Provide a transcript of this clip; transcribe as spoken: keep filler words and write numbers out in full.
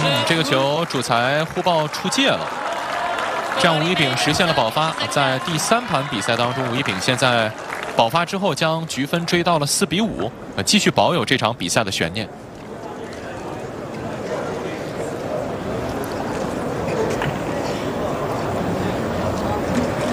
嗯，这个球主裁互报出界了，这样吴一丙实现了保发。在第三盘比赛当中，吴一丙现在保发之后将局分追到了四比五，呃，继续保有这场比赛的悬念。